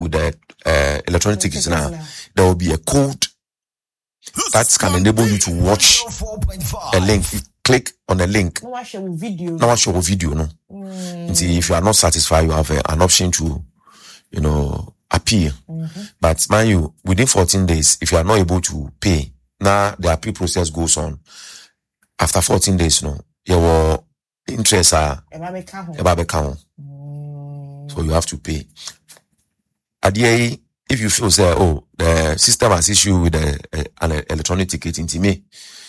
with the electronic tickets now, there will be a code that can enable you to watch a link. You click on a link. Now I show video. No. See, if you are not satisfied, you have an option to, appeal. But mind you, within 14 days, if you are not able to pay, now the appeal process goes on. After 14 days, your interests are about account. So you have to pay. At the end, if you feel say, the system has issue with an electronic ticket into me,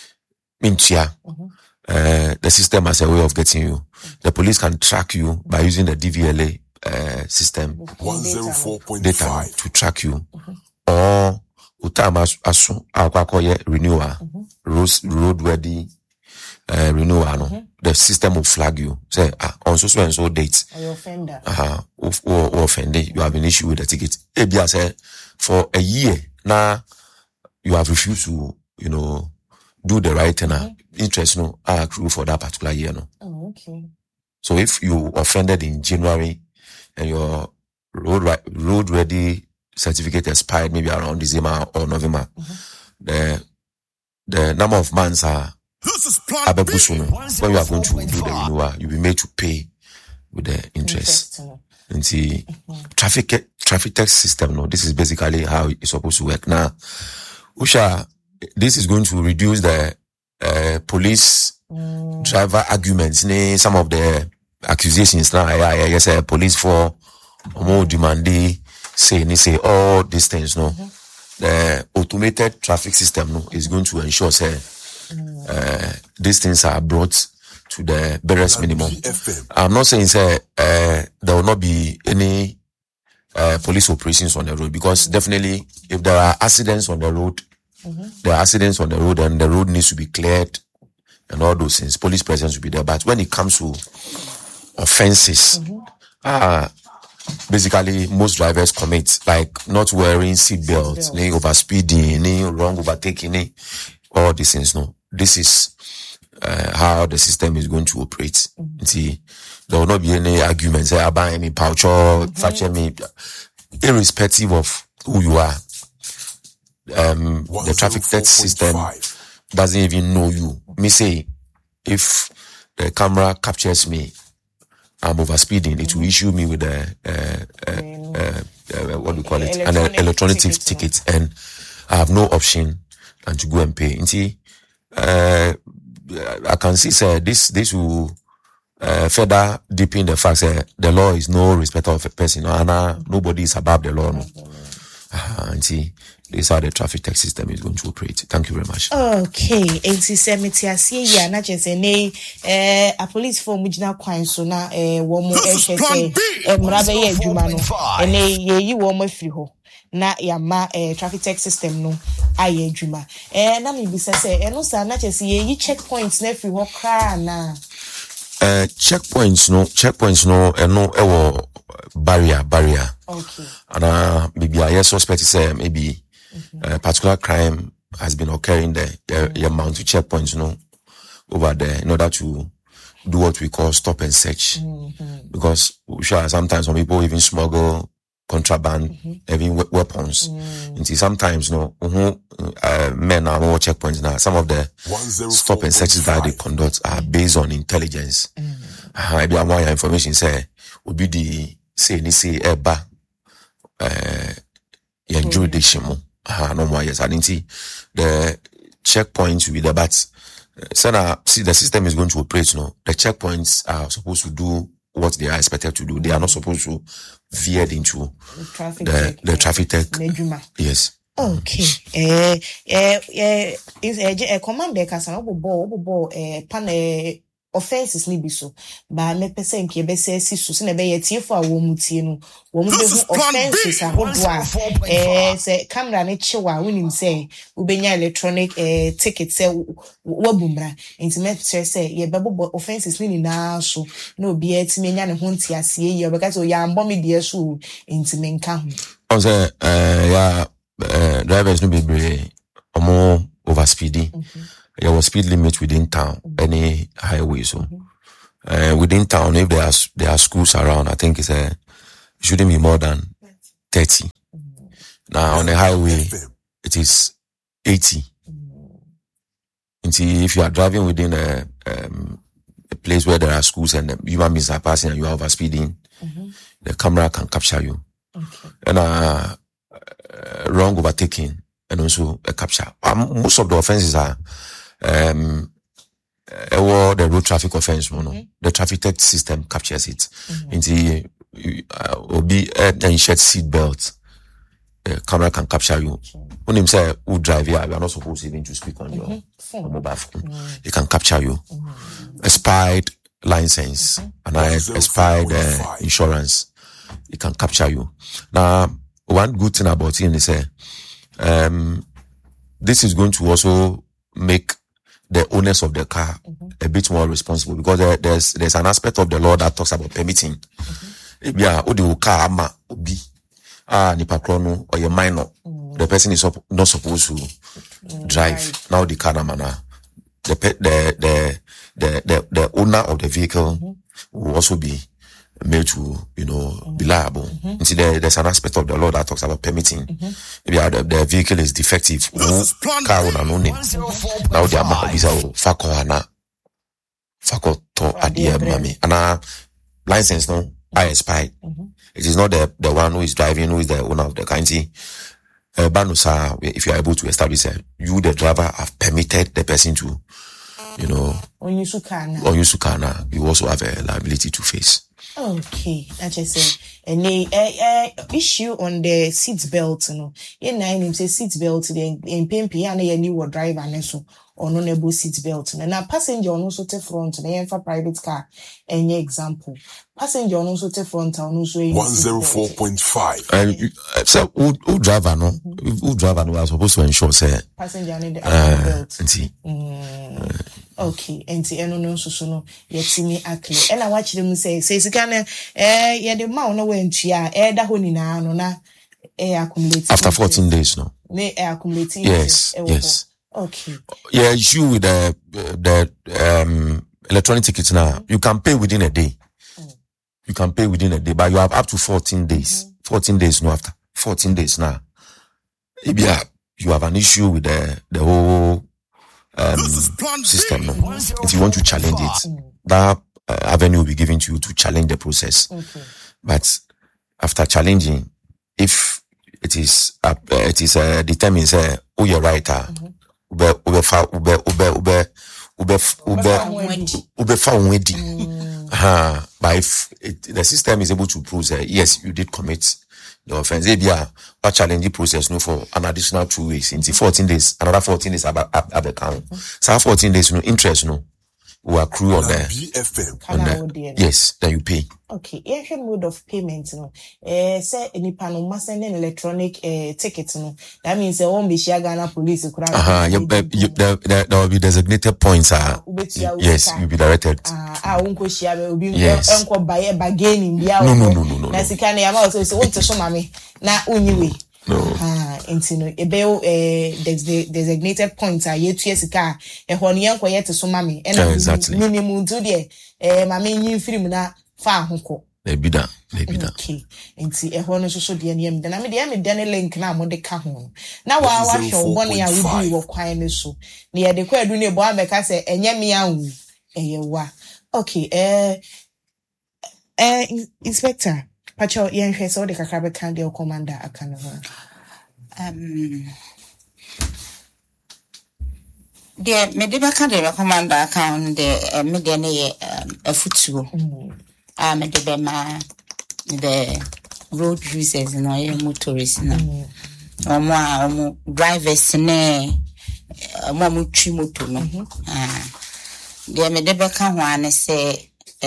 the system has a way of getting you. The police can track you by using the DVLA system 104.5 data to track you. Or utama asu akwakoye renewal road ready renewal the system will flag you, say on so and so date Or your offender. or offended, you have been issued with the ticket. Ebia say for a year now you have refused to do the right thing. Interest accrue for that particular year. Oh, okay. So if you offended in January and your road ready certificate expired maybe around December or November, the number of months are abebusuno. When you are going to do the renewal, you'll be made to pay with the interest. And see, traffic tax system. This is basically how it's supposed to work. Now, Usha, this is going to reduce the police driver arguments. Some of the accusations now, yes, police for more demanding, say all these things. The automated traffic system is going to ensure these things are brought to the barest minimum. I'm not saying there will not be any police operations on the road, because definitely if there are accidents on the road, there are accidents on the road and the road needs to be cleared and all those things, police presence will be there. But when it comes to offenses, basically most drivers commit, like not wearing seat belts, overspeeding, wrong overtaking, all these things. This is how the system is going to operate. See, there will not be any arguments. Say, I buy me pouch or fetch me, irrespective of who you are. The traffic tax system doesn't even know you. Me say, if the camera captures me, I'm overspeeding, it will issue me with what do you call it? An electronic ticket, and I have no option than to go and pay. And see, I can see, this will further deepen the fact that the law is no respecter of a person, and nobody is above the law. And see, this is how the traffic tax system is going to operate. Thank you very much. Okay, NC-70 na just a police form mujina kwan so na womo ehwese mrabe ye adwuma no ene ye womo afiri ho na yama traffic tax system no aye adwuma na me bisa say eno sa na just ye checkpoints na afiri ho kra na checkpoints no eno ewo barrier. Okay. And maybe I suspect say maybe particular crime has been occurring there. You mount to checkpoints, over there in order to do what we call stop and search. Because sometimes some people even smuggle contraband, even weapons. And see, sometimes, men are more checkpoints now. Some of the stop and searches that they conduct are based on intelligence. Maybe more information say would be the say eba jurisdiction. No more, yes. I didn't see the checkpoints will be there, but see the system is going to operate. The checkpoints are supposed to do what they are expected to do. They are not supposed to veer into the traffic tech. Yes. Okay. Is a commander kasa obo pan offenses ni bi so ba me pese nke be say si so na be yetiefo a wo mutie no wo mu be offenses ahodo say camera ne chewa wonim say wo benya electronic ticket say wabumra intimate say ye bebo offenses ni na so na obi atime nya ne ho ntiase ye obeka so ya ambo me de so intime nka ho on say drivers no be omo overspeeding. There was speed limit within town, any highway. So, within town, if there are schools around, I think it shouldn't be more than 30. Now on the highway, it is 80. And see, if you are driving within a place where there are schools and human beings are passing and you are overspeeding, the camera can capture you. Okay. And wrong overtaking and also a capture. Most of the offenses are the road traffic offense. The traffic tech system captures it. In the insert seat belt, the camera can capture you. When him say who drive here, you are not supposed even to speak on your mobile phone. It can capture you. Expired license and expired insurance. It can capture you. Now, one good thing about it is this is going to also make the owners of the car a bit more responsible, because there's an aspect of the law that talks about permitting. Yeah, the car obi nipa krono or your minor, the person is not supposed to drive. Now the car mana, the owner of the vehicle will also be made to, be liable. And see, there's an aspect of the law that talks about permitting. Maybe the vehicle is defective. Car owner no name. Now the amount is faculty at the mommy. And license no, I expired. It is not the one who is driving, who is the owner of the car. Banusa, if you are able to establish you, the driver, have permitted the person to, on Yusukana, you also have a liability to face. Okay, I just say any issue on the seat belt, nine say seat belt, then in Pimpi and a new driver and so on able seat belt. And now passenger on also to front and for private car. Any example, passenger on also to front and also 104.5. And so who driver no? Who driver no are supposed to ensure say passenger on the belt. See. Okay, and the no so yet see me actually. And I watch them say can the mount no went ya that honina no na accumulate after 14 days no. May accumulate. Yes. Okay. Yeah, you with the electronic tickets now, you can pay within a day. You can pay within a day, but you have up to 14 days. 14 days no after 14 days now. If you have an issue with the whole system. No? If you want to challenge it, that avenue will be given to you to challenge the process. But after challenging, if it is determined, say, oh, you're right, ube found ready. But if the system is able to prove that yes, you did commit the offense, they a challenging process no for an additional 2 weeks. Into 14 days, another 14 days at the count. So 14 days, interest will accrue on there. Yes, then you pay. Okay, every mode of payment, say any panel must send an electronic ticket, that means they won't be Ghana police. There will be designated points. Yes, you'll be directed. I won't go share. Yes. Uncle buy a bargain. No. Nancy can I also say, what to show mommy? Now, only no. Designated points are yet to yes car. A honey quiet to so mammy. And exactly. Minimum to the mammy new film na far honko. Maybe that. Okay. And see a honor so the name. Then I mean, Danny link now on the kahon. Now I watch your 1 year will be requiring so. Near the queer dunia boy make I say, and yammy. Okay. Inspector. Pacho, yen so the Kakabe Candy or Commander Akanova. The Mediba Candy Commander account the Mediane a footstool. Medibema the road users and all motorists. Or more drivers ne Mamuchi moto. The Mediba can say.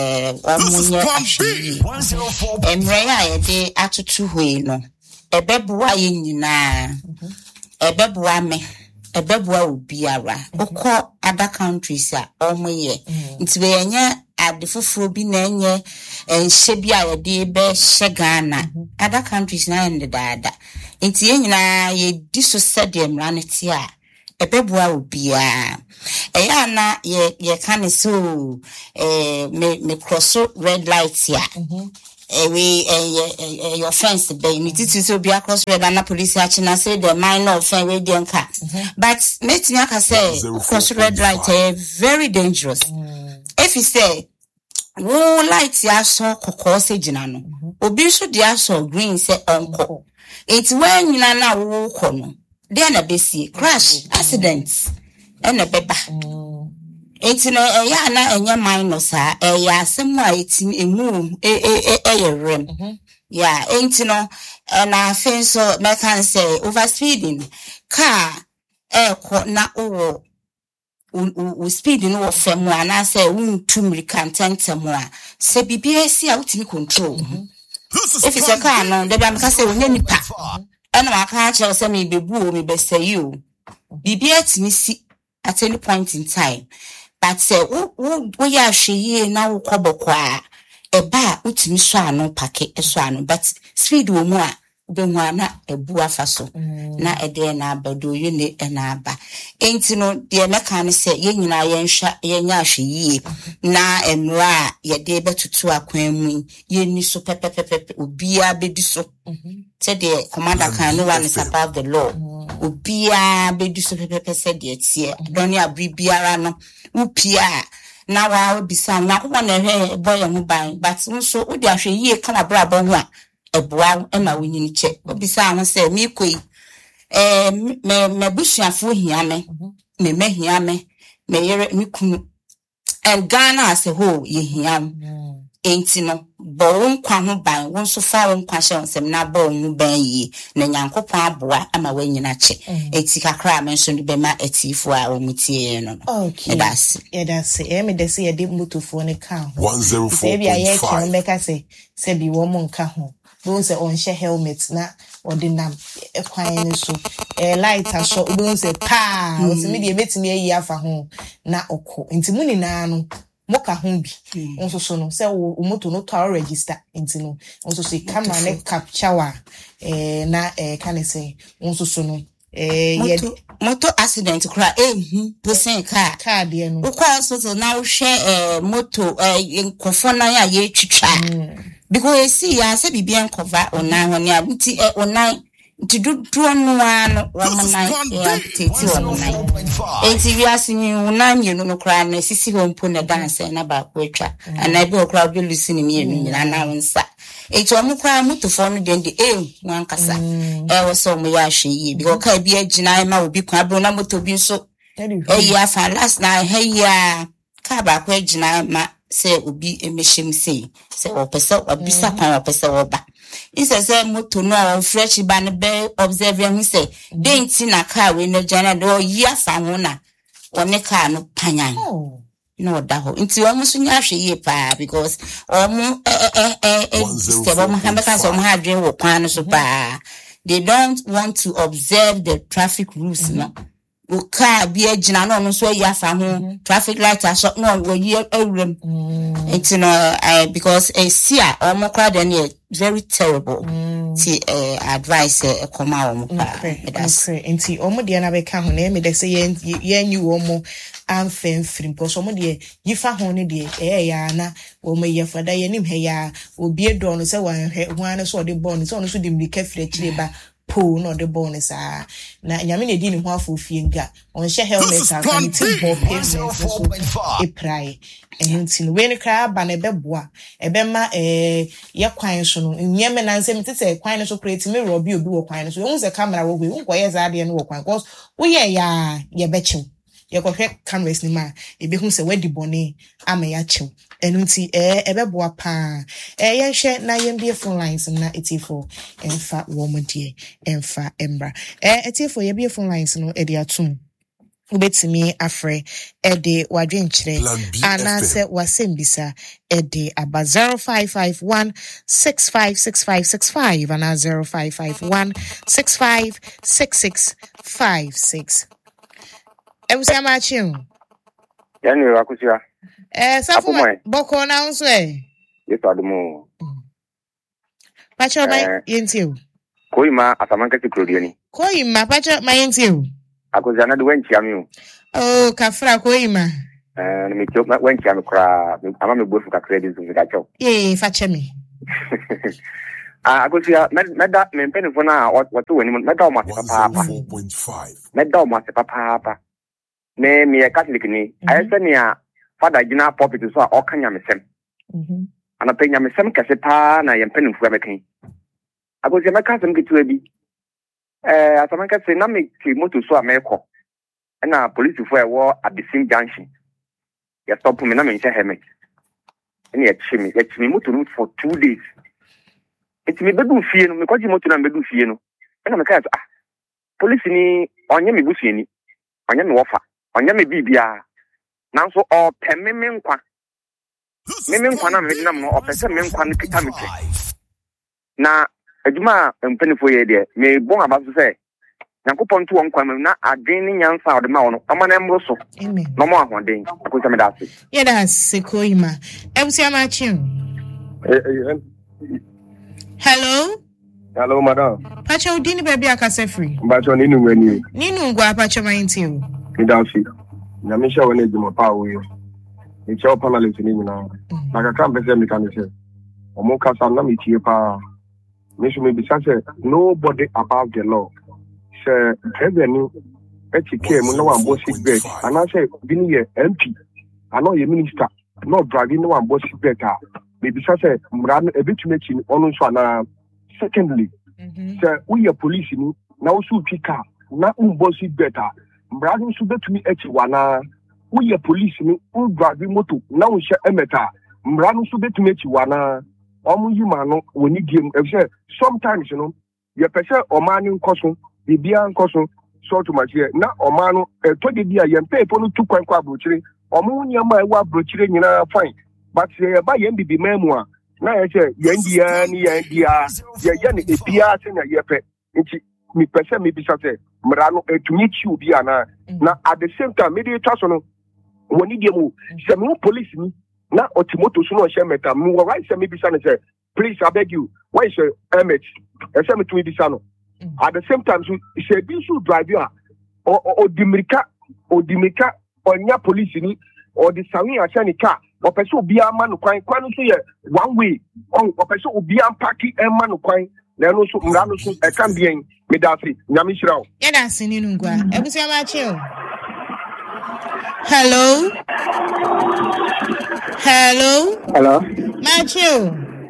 Emreya de atutu hwe no ebeboa ye nyina ebeboa me ebeboa obiara okọ other countries a omoye nti be yenye adefoforo bi na enye enhye bi a ye de be hye Ghana other countries na ende daada nti ye nyina ye di so said emraneti a ebeboa obia eya na ye kan so me cross red lights ya your offense be ni titi so be across red and police action and say the minor offense we dey car but meeting aka say cross red light very dangerous if you say wo light ya so kokko se gina no obi so dia so green say onko it when you na wo ko no dey na be see crash accidents and a beba it's no ya na enye minus ya asem a etim emu rem yeah ain't no na afen so me can say overspeeding car na o speeding no fem na say untum cantentem a se bibia si a utimi control if it's a car no dey am ka say onya nipa and ma ka cha say me bebu o me be say you bibia timi si at any point in time. But say, we are she now cobokwa a bar, utimi swano packet a swano, but speed wo more, Benwana a bua faso, na a day na bado unit and aba. Ain't no, dear mechanic say, yen ya she ye, na emra, ye de better to a queen, ye ni so pepe ubia bediso. Said the commander can no one is above the law. Ubia bediso pepe said yet, Donia Bibiara no. Upia na wa bisa na ko na hwe boy ho ban but so wo dia hwe yie kana bra bo ho a eboa e ma wonyini che obisa ho se mi koi me busuafo hia me hia me yere mi kunu and Ghana as a whole ye hia enti no bo nkwa ho ban wo so fa wo nkwa hye nsem na bo ho ban yi na nyankopon aboa ama wanyina che eti kakra me nso be ma etifo a wo mutie no okay that's me dey say dey motofo ne ka ho 104.5 be aye ke meka say bi wo mo nka ho don say on share helmet na ordinam ekwan ne so light aso don say pa o se me dey betimi ayi afa ho na okọ enti muni na no moka ho bi onso so no say wo moto no to register enti no onso so camera ne capture wa na can say onso so no moto accident kra person car de no ukwa so na wo hwe moto nkofo na ya ye twitwa because see ya say bibia nkova onan ho ne abuti onan Tidu no woman tete woman. Enti we asini unam yenu no kra na sisi ho mpo na dance na ba ko atwa. Ana bi okra bi listen mi enu na na nsa. Enti omu kra mutofo no de wan kasa. Wo so mu ya hwe yi because ka bi agina ma obi kwa bro na moto bi nso. Ya fa last na ya ka ba ko agina ma se obi emehim sei. Se opese obisa pan opese oba. Ise say moto no fresh ban be observe him say denti na car we no jana do years aho na one car no panyan no da ho nti o musu nya hwe ye pa because o mu step o mu hameka so mu ha dwen wo kwan no so pa they don't want to observe the traffic rules no o car bi agina no so years aho traffic light aso no wo ye awrem nti no because see o mu kra den very terrible advice koma o mu pa that's nti o mu de na be ka ho na me de say yen you o mu amfen frim because o mu de yifa ho ne de ya na o mu ye fada ye nim he ya obi edo no say wan hwe wan so de born so no so de mlika fire kire ba po no de bonus na nyame ne di ne ho afofie nga on hye helmet kan ti bo pavement so e prai enti no we ne kra ba na beboa ebema ye kwan so no nyeme na nsem tete kwan so create me robi obi wo kwan so ehun se camera wo gwe wo ye za de no wo kwan because wo ye ya ye bechew ye ko hwe cameras ni ma e be hu se wadi bone ama ya chew enunti ebeboa pa ye hwe na ye mbie phone lines na etifo emfa wo modie emfa embra etifo ye bie phone lines no e dia tum ubetimi afre ede wadwenkyere anase wasembisa ede aba 0551 656565 ana 0551 656656 Ebusia machin yani wakusia safu boko na unso yeso adumo pacho ba yentiu koima asamanka tikrodiani koima pacho ma yentiu akoza na de wenchi amiu oh kafra koima me wenchi am kra ama me bofu ka credit zu ga cho fache me Akosia meda me mpenifo na what wani meda o ma papa 104.5. meda o ma papa ne me Catholic ni ayese ne a father gina pulpit so a okanya mesem ana penya mesem kase pa na ye mpenifo abekan akosia meka sem ketu abi asamanka se na me ti moto so a meko na police fo e wo at the same junction ya stop me na me nche helmet ene ya chimi moto route for 2 days. It's me bedu fie no me kwaji moto na bedu fie no na me ka police ni onye me busu ni onye me wofa onye me bibia nanso o pememe nkwa na me na no o pese me nkwa no kita me che na adwuma mpanifo ye de me bon abaso se Yakupon to one kwam na adwin ni nyansa ode ma wono amana emro so amen no mo ahoden akosa me da se ye da se koima ebusia ma chin Hello, madam. Pacha udini baby akase free. Bacho ninu ngweni. Ninu ngwa pacha mainti o. Nidafi. Na misha wene juma pa uyo. Ni chao panelist ni na. Na kaka mpese mekanishe. Omo kasa na mitie pa. Mishu mebisa se nobody above the law. Se ebeni etike mu na wambo secret. Ana se bini ye MP. Ano ye minister. No driving no wambo secret a. Mebisa se mrano ebitumechi onu so na. Secondly, sir, we are police ni na usu pika na umbosi better. Mbradu su betumi echi wana. We are police ni driving moto na unsha emeta. Mbradu su betumi echi wana. Omu yuma no woni game. Sometimes you know, your person omani nkoso, bibia nkoso, so to much here. Na omano to the dia yempe ponu tu kwa brochire. Omu nyama ewa brochire nyina fine. But ba yembi bi memwa. Na yese yendia ni yendia ye ne ebia se na yepe nti mi pese mi bisa se mrano etumi chi obi ana na at the same time me dey twaso no woni die mu se me police ni na otimoto so no she meta me wo right se me bisa ne se please I beg you why is MH se me tumi bisa no at the same time so se bi so drive you o dimirika onya police ni or the sawi a shani car or person obi ama no kwan so ye one way on or person obi am parking ema no kwan na no so mra no so e kan bien me da free nyame hira o ye da sini nu ngwa ebusia ma chi o hello ma chi o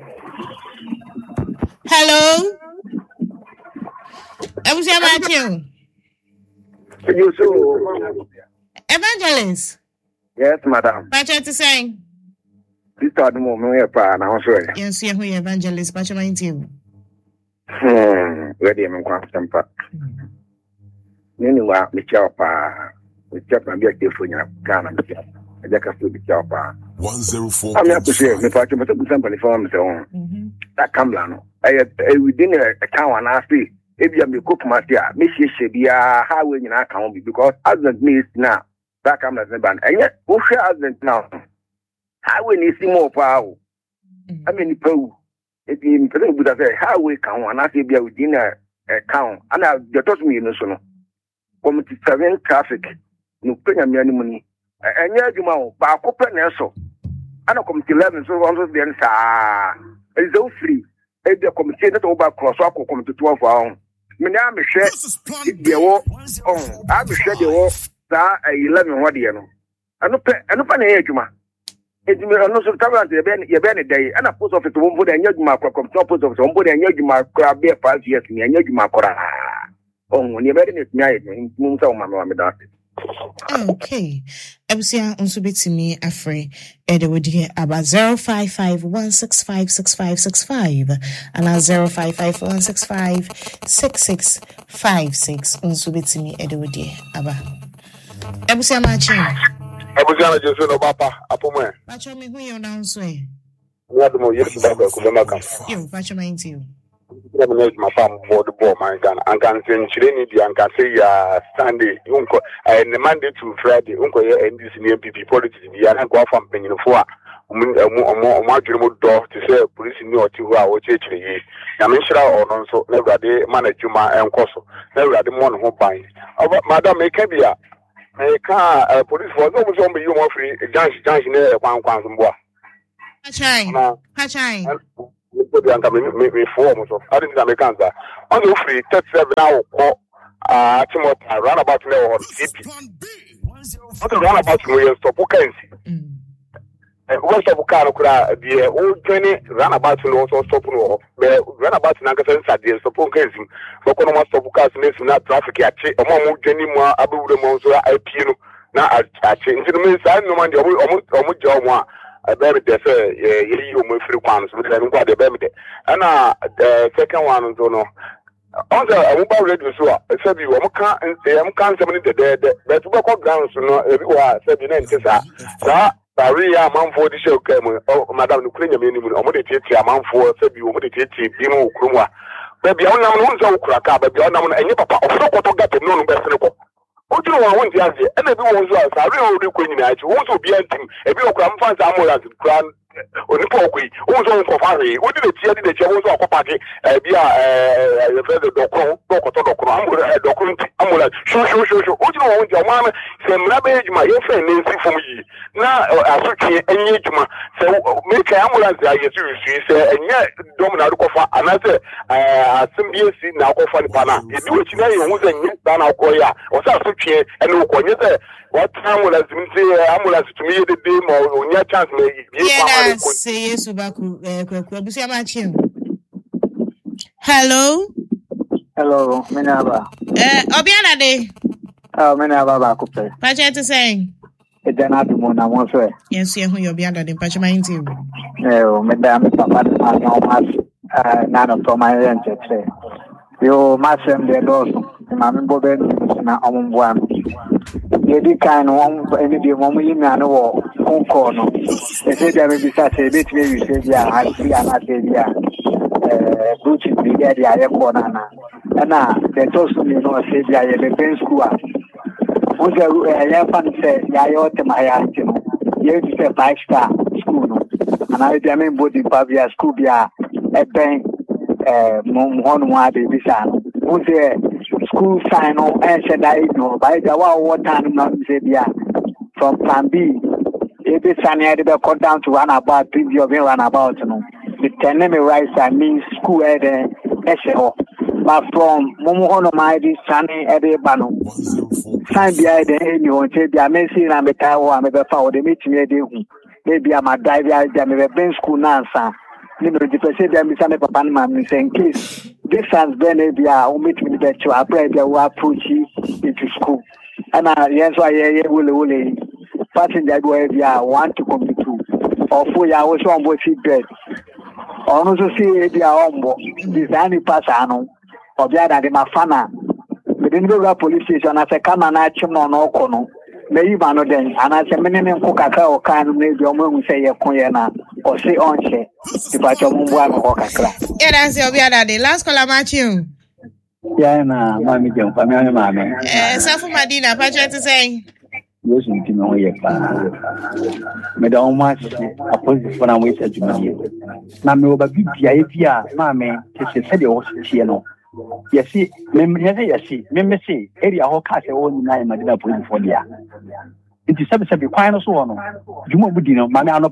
hello ebusia ma chi o you so Evangelist. Yes, madam. Pacha to say. This time mo me pa na ho so e. Yes, you are evangelist. Pacha mainti. Ready me kwa stampa. Nini wa me cha pa. Me cha pa bi telefonia Ghana me cha. E ja ka fu bi cha pa. 104. Ami apose me pa cha me bu sample for me se on. That camera no. Within a town na say ebia me cook master me hye bia highway nyina ka ho bi because accident means now that camera is ban enye wo hwe accident now highway ni simo pa o I mean pau ebi me pese buda say highway ka ho na say bia within a town ana the toss me no so no committee 7 traffic no penya me animu ni enye adwuma o ba ko pe na so ana committee 11 so on so den sa is so free ebia committee that over cross akọ committee 12 hour mene amehwe de wo amehwe de wo sa 11 ho de no anu pa na adwuma edwuma anu so talent ye be ne dai ana post office wo mbo de nya adwuma akọ committee post office wo mbo de nya adwuma akọ be 5 years ni nya adwuma akọ ni be ne tnya ye mu sa o ma me da. Okay. Ebusia unso betimi afre ede wodi aba 0551656565 and 0551656656 unso betimi ede wodi aba. Ebusia machi. Ebusia na Jesu no papa apomwe. Pacho me hu yo na unso e. Nyado mo Yesu baba ko bema kan. Yo pacho mainti you. Ya me ma fam board ball man Ghana and can chire ni di and can say ya Sunday unko and Monday to Friday unko ye NDC ni MPP politics bi ya ko fam penyinfo a mo adwere mo do to say police ni oti ho a wo chechire yi ya me hira ono so na urade management enkoso na urade mo no ho ban madam e ka bia e ka police for no mo so me you mo free jansh ne kwan so mbo a Pachai. Maybe I'm coming me form so. I didn't make answer. On the free 37 now call Timothy run about now CP. What the run about me stop okay. What's up, Caracra? The old journey run about to also stop no, but run about Nagasan Sadia, so Pocasing. For Conoma stop cars, not traffic at among Jenny Moore, Abu Monzo, Alpino. Now I change the means I know Monday almost Joma. I buried the you move through pounds with the baby. And the second one, don't know. On the mobile radio, so I said you can't summon the dead, but to walk grounds, you know, everywhere, said the name, Maria, man for the show came, oh, Madame Ukraine, minimum, or meditate, a man for Sebi, or meditate, Bimo, Kruma. Baby, I'm not so crack, but beyond any papa of so got to know better. What do you want to answer? And everyone was a real Queen, I want to be empty. If you come find Amola to grand. On the Pokey, also for Harry, what did the Chevos of Party be a feather doctor, Amola, sure, what do you want your mamma? Some rabbit, my friend, Nancy for me. Now, I took any so make ambulance, I guess you say, and yet, Domino Kofa, another Symbiose now for Pana. If you know, who's a Dana Koya, or Sasuke, and no, what time will I say ambulance to me the day or near chance may say yes, Subaku, hello. Hello, Menaba. Obiana de. Oh, Menaba Coupe. Pacha to say. It did not be one I want to. Yes, you're Obiana de Pachamain too. No, Madame Papa, none of my renter. You must send the doors. Mammy Boben, now on one. You kind of any woman in an war, home corner. They said there will be such a bit, maybe say, yeah, I see an idea. Butch in the area, corner. And now, they told me, no, say, yeah, the pen school. Who's a young fan said, yeah, you ought to my aunt, you know. You say 5-star school. And I mean, both in Pavia school, yeah, a bank, one baby son. Who's there? School sign on and said I know by the what time from plan B. If it's sunny, I cut down to run about previous run about the tenemy rights I mean school at SO. But from Momohono Mighty Sunny at the Bano. Sign behind the end, you won't say, I may see I'm a tower, I'm a foul, they meet me. Maybe I'm a diver, I'm a Ben school answer. You know, the president is a Papa saying, case this has been a beer, meet me that you are bread, you are pushy into school. And yes, why I will passing that way, we are want to come to or 4 hours on both bed. Also, see, they are on designing Passano or the other Mafana. But then go police station as a come and action on Okono. Maybe one of them, and as a minimum coca or can maybe your mom say a coyana or say on share. If I told one coca. Yeah, that's your other last call about you. Yeah, mammy, mammy. Safu Madina, Pacha to say. Listen to know yet. Madame March, a positive when I wait at you. Mammy, but be the idea, mammy, to say the horse, you know. Yes, see, member say, area or cast your own name, Madina Police for the year. It is subject to quite so on. You won't be, Mamma, no,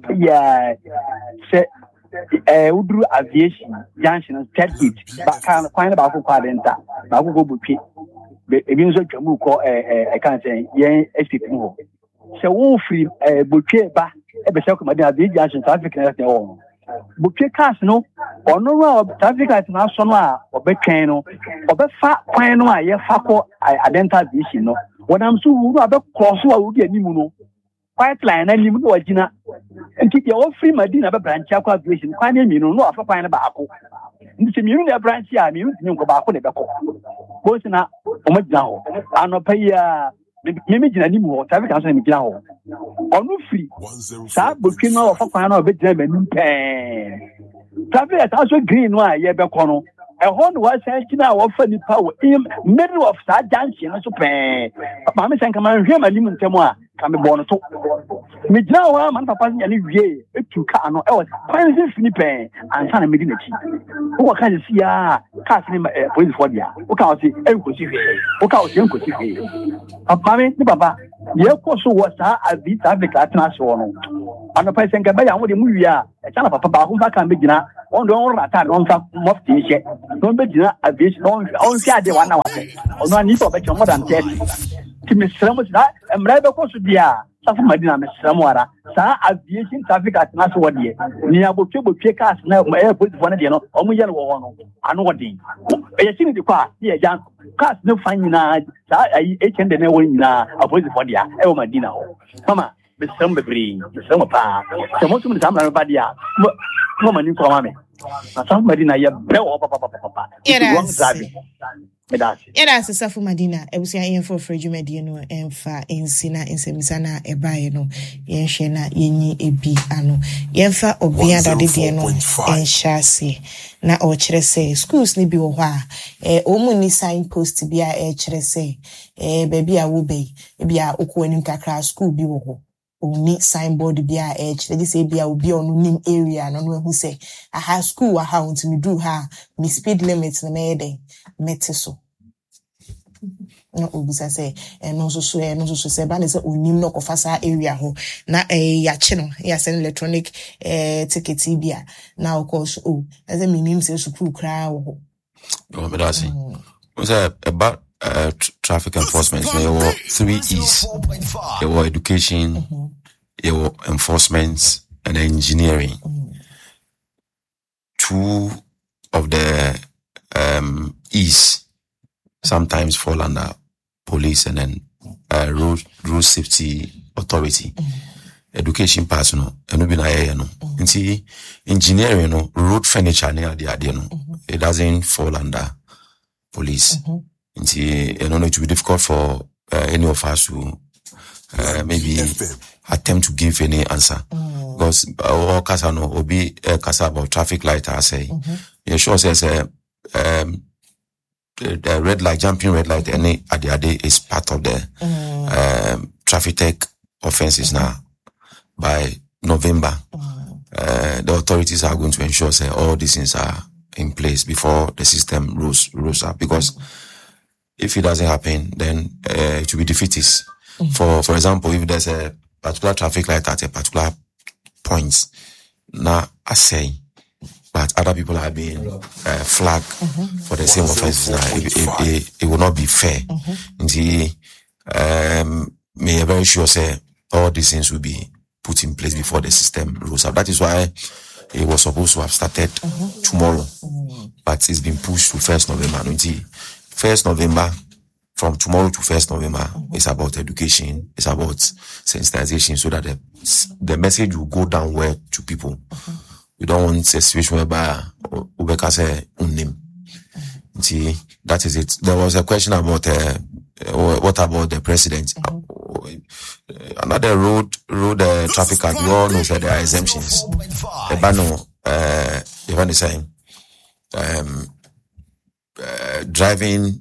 say, Udru Aviation, Junction, 3rd Gate, but can't find about Quadenta. I will go book it. If you call a can't say, yeah, more. So, all free bouquet back, a second, Madame Junction, African at all. Bouquet cast no, or no, traffic at National or Becano, or the fat pino, I have identified this, you know. When I'm so rather cross, I would get Nimuno. Quite line and you know, Gina. And keep your own free Madina branch of calculation, quite a minute, no, for pine tobacco. In the community branch, I mean, you go back on the back. Both now, now, I no pay image anymore, traffic house in Miguel. On no free. Sad booking of a final of a German pen. Traffic at also green wire, Yebecono. A horn was actually now often power in middle of that junction, so pay. Mamma can come and hear my limit tomorrow. Come born to me now. I'm not passing any way to Cano. I was finally snipping and Sana Medici. What can you see? Casting police for you. What can I see? What can I see? Papa, Deɛ ɛkɔ so wɔ saa abi traffic atena ase wɔ no anɔpa sɛ nka bɛyɛ wɔde mu wie a ɛkyɛ na papa baako mfa kan bɛgyina ɔno deɛ ɔnworo atade na ɔmfa mɔfti nhyɛ na ɔmbɛgyina aviation na ɔnhwɛ adeɛ wana wasɛ ɔno a nipa ɔbɛkyɛ more than 30 nti mesrɛ mo saa mmara bɛkɔ so deɛ a Safo Madina mesrɛ mo ara saa aviation traffic atena ase wɔ deɛ ni abotwe cars na ɛyɛ police fo no deɛ no ɔmo yɛ no wɔ hɔ no ano wɔ den ɛyɛ sini de kɔ a yɛ gya cars ne fa nyinaa saa ayi HND na ɛwɔ nyinaa apolisifoɔ deɛ ɛwɔ Madina hɔ mama mesrɛ mo bebree mesrɛ mo paa sɛ mo tum de saa mmara no ba deɛ a mo ma ni nkɔma me na Safo Madina yɛ brɛ wɔ papa wrong driving Yada Safo Madina ebusia yɛmfa ofre dwumadie no ɛmfa nsina nsɛmisa na ɛbaeɛ no yɛnhwɛ na yɛnyi ebi ano yɛmfa obia dadedeɛ no ɛnhyɛ ase na ɔkyerɛ sɛ schools ne bi wɔ hɔ a ɔmu ni signpost bi a ɛkyerɛ sɛ baabi a wobɛyi ebi a okɔ anim kakra school bi wɔ hɔ oni signboard bi a ɛkyerɛ de sɛ bi a obi a ɔno nim area no no ehu sɛ aha school aha ntimi du ha mi speed limit na mɛyɛ den mɛte so no obisa say no so say ba ne say onim no kofa sa area ho na ya che no ya send electronic ticket bia na of course as a minim say school kra ho me da say we say about traffic enforcement so there were 3 E's there were education there were enforcement and engineering. 2 of the E's sometimes fall under police and then road safety authority. Education pass no eno bi na ye no. Nti engineering no road furniture ne ade no. It doesn't fall under police. Nti it will be difficult for any of us to maybe attempt to give any answer. Because all kasa no obi kasa about traffic light I say. You sure says the red light, jumping red light, any ade is part of the traffic tech offenses now. By November, the authorities are going to ensure say all these things are in place before the system rolls up. Because if it doesn't happen, then it will be defeatist. For example, if there's a particular traffic light at a particular point, now I say, but other people are being flagged for the same offenses. It will not be fair. May I very sure say all these things will be put in place before the system rolls up. That is why it was supposed to have started tomorrow, but it's been pushed to 1st November. 1st November, from tomorrow to 1st November, it's about education, it's about sensitization, so that the message will go down well to people. We don't want a situation whereby Ubeka say unim. See, that is it. There was a question about what about the president? Another road traffic act. We all know that there are exemptions. The bano, the one is saying, driving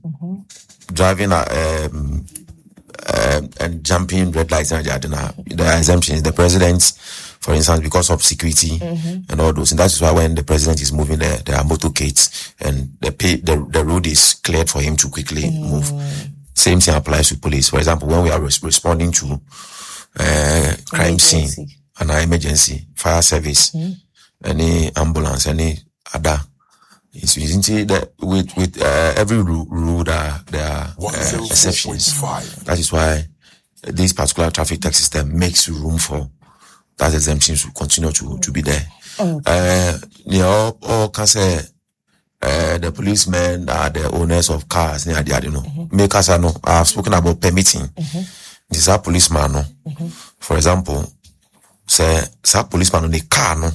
and jumping red lights and there are exemptions. The president, for instance, because of security and all those, and that is why when the president is moving, there are motorcades and the road is cleared for him to quickly move. Same thing applies to police. For example, when we are responding to crime scene, an emergency, fire service, any ambulance, any other. It's that with every rule there are exceptions. That is why this particular traffic tax system makes room for that exemptions to continue to be there. All can say the policemen are the owners of cars. Make us know. I've spoken about permitting. This is policeman. No. For example, say policeman on the car no.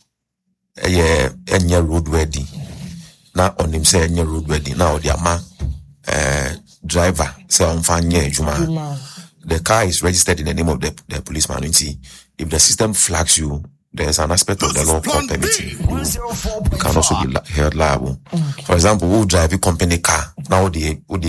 Any road ready. Now on him say any road ready. Now the driver say on fanye juma. The car is registered in the name of the policeman. If the system flags you, there's an aspect of the law called permitting. You can also be held liable. For example, who drive a company car? Now what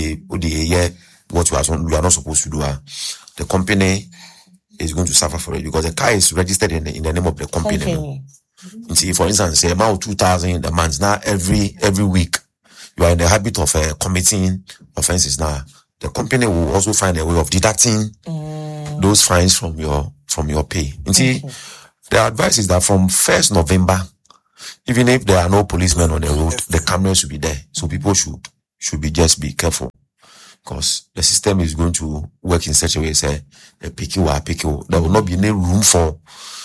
you are not supposed to do. The company is going to suffer for it because the car is registered in the name of the company. See, for instance, say amount 2,000 a month. Now every week you are in the habit of committing offenses. Now the company will also find a way of deducting those fines from your pay. You see, the advice is that from 1st November, even if there are no policemen on the road, the cameras will be there. So people should be careful, because the system is going to work in such a way, say, pick you. There will not be any room for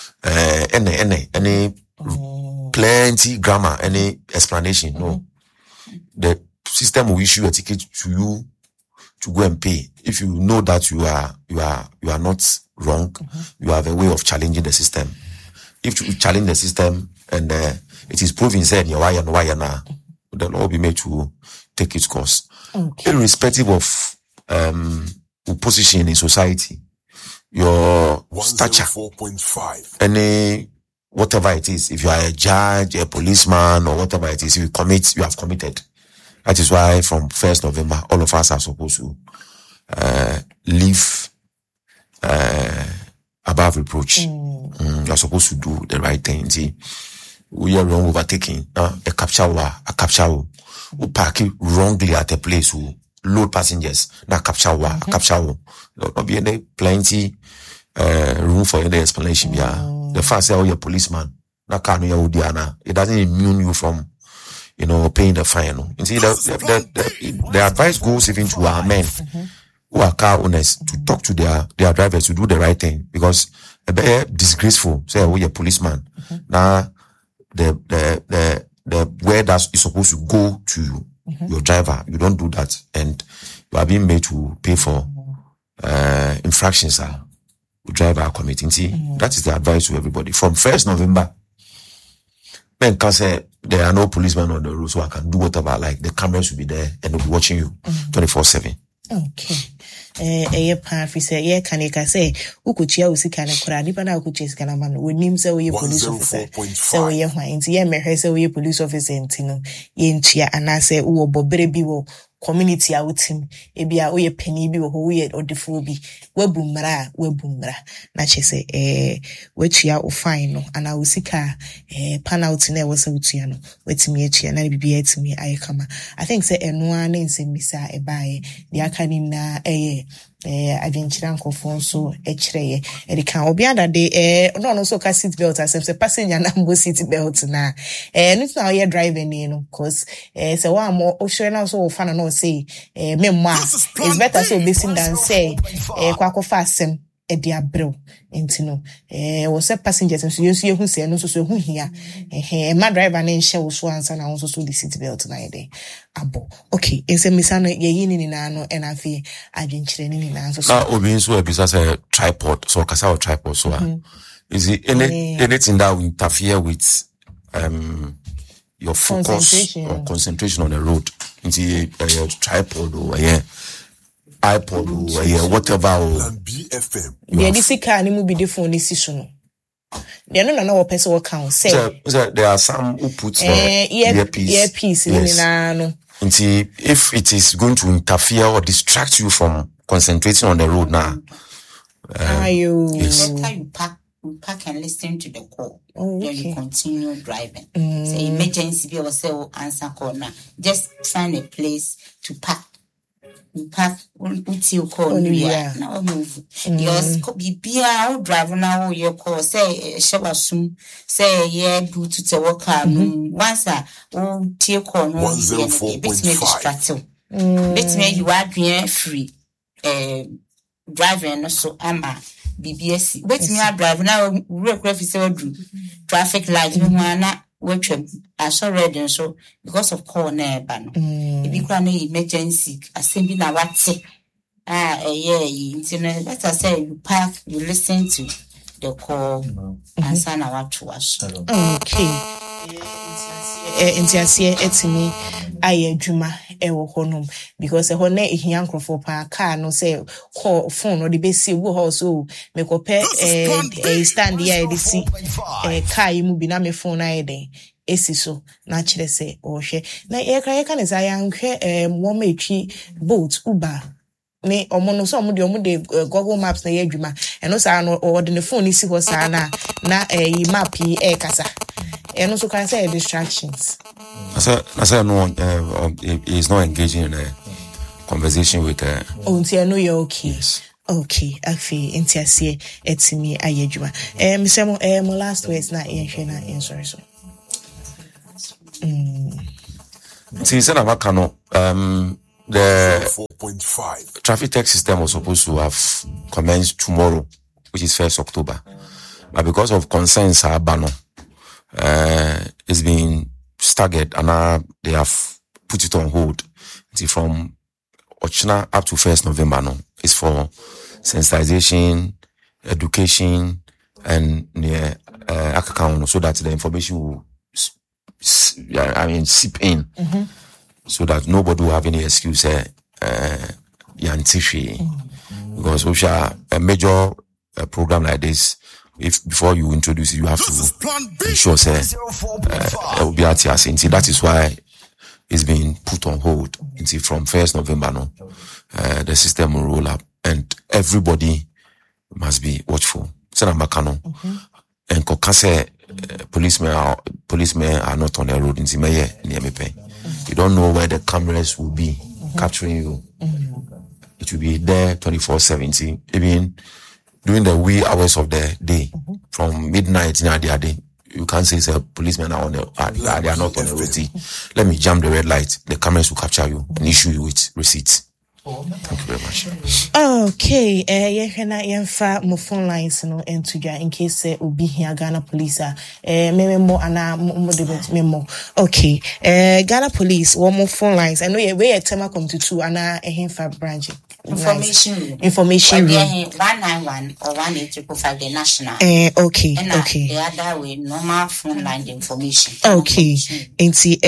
any plenty grammar, any explanation. No, the system will issue a ticket to you to go and pay. If you know that you are not wrong, you have a way of challenging the system. If you challenge the system and it is proven said your why now, the law will be made to take its course. Okay. Irrespective of position in society, your stature, 4.5, any whatever it is, if you are a judge, a policeman, or whatever it is, you have committed. That is why from 1st November, all of us are supposed to live above reproach. You are supposed to do the right thing. See, we are wrong overtaking. A capture, who park wrongly at a place, who load passengers. That capture. There will not be any plenty room for any explanation. Yeah, the first say, oh, you're a policeman. It doesn't immune you from, paying the fine. You see, the advice goes even to our men who are car owners to talk to their drivers to do the right thing, because a bit disgraceful. Say, oh, you're a policeman. Now, the where that is supposed to go to your driver, you don't do that, and you are being made to pay for infractions the driver are committing. See, that is the advice to everybody. From 1st November, men can say there are no policemen on the road, so I can do whatever I like. The cameras will be there and they'll be watching you 24/7. Okay. Say, Ukuchia Usikana Kuranipana Kuchiskanaman, with names away police officer. So ye find ye police officer in Tino, Yenchia, and I say, oh, Boberebiwo, community out him, ebia oye penny bi wo ye odefo bi wabumra na chese wachia o fine no ana usika pan out na wasa utua no wetimi achia na bibia etimi ayekama. I think say enoa na nsemmisa ebae de aka ni na adventure nkofo so ekyereye edika obi ada de no so ka seat belt asem say passenger na mbo seat belt na no na oye driver ni no cause say wa mo o sure na so o fa na say memma it's better so listen than say kwakofa asem edi abrel entino wo say passengers so you hu say no so hu hia ma driver na nhye wo so ansa na wo so the seat belt na ide abo okay ense misano ye yini ni na no na afi adwenkyere ni na so na obi so ebisa say tripod so kasa o tripod so is it anything that will interfere with your focus or concentration on the road into a tripod or iPod or whatever or BFM. The DC car ni mu bi de phone ni siso no. They no person what count say. There are some who put earpiece ni na no. If it is going to interfere or distract you from concentrating on the road now. Yes. You park and listen to the call. Then you continue driving. Say emergency be also answer call now. Just find a place to park. You park until you call now move. Yours be out drive now your call. Say shower soon. Say do to the worker. Once take call no be distracted. Bet you are being free. Driving so BBS. Wait me I drive now traffic light na watch I saw red so because of call na ba no e bi kwa na emergency assembly na wate better say you park you listen to the call and sign our to us. Okay. Intiasie etimi aye adwuma ewo honom because ho na ehia nkrofo pa car no say call phone no de be see wo ho so me ko pe stand here de see car yi mu bi na me phone na eden esi so na kire say o hwe na ye kan say yanhwe mo ma etwi boat Uber ne omo no so omo de Google Maps na ye adwuma eno sa no o de ne phone si ho sa na yi map yi kasa and also can say distractions. I say no, he's not engaging in conversation with her. Oh, I know you're okay. Yes. Okay, afi entiasie etimi ayedwuma. Misemo my last words na yenhwe sorry so. Since then, the 4.5 traffic tech system was supposed to have commenced tomorrow, which is 1st October. But because of concerns, it's been staggered and now they have put it on hold. From Ochina up to 1st November, no, it's for sensitization, education, and account so that the information will seep in, so that nobody will have any excuse. Because we shall a major program like this. If before you introduce it, you have to ensure that is why it's been put on hold until from 1st November. No, the system will roll up, and everybody must be watchful. And policemen are not on the road. You don't know where the cameras will be capturing you. It will be there 24/7. Even during the wee hours of the day, from midnight in the day, you can't say policemen are they are not on the road. Let me jam the red light. The cameras will capture you and issue you with receipts. Thank you very much. Okay, yenfa mo phone lines no entuja in case obi here Ghana police memo ana memo. Okay, Ghana police one more phone lines. I know we tema come to 2 ana henfa branch. Information room 191 or 185 the national. Okay. The other way normal phone line information. Okay. Inti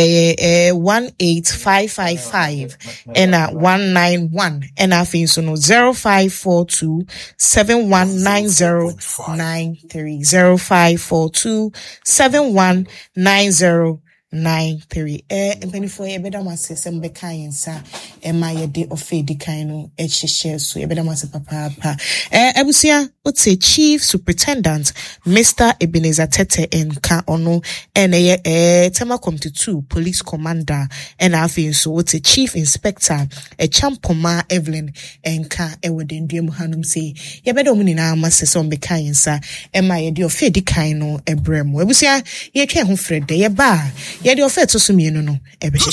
18555 and 191 and I think so no 0542 719093 0542 719093 24 ebeda mase sem be kan sa ema ye de ofedi kan no ehihye so ebeda mase papa abusia ote chief superintendent Mr. Ebenezer Tete enka ono ene tema committee 2 police commander and afin so ote chief inspector Champoma Evelyn enka ewode nduem hanum say yebeda omu nyina mase sem be kan sa ema ye de ofedi kan no ebrem abusia ye twa ho frede ye ba ye de ofe to so mienu no ebe